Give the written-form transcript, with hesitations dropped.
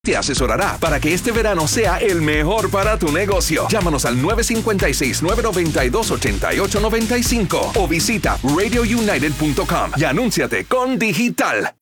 te asesorará para que este verano sea el mejor para tu negocio. Llámanos al 956-992-8895 o visita radiounited.com y anúnciate con Digital.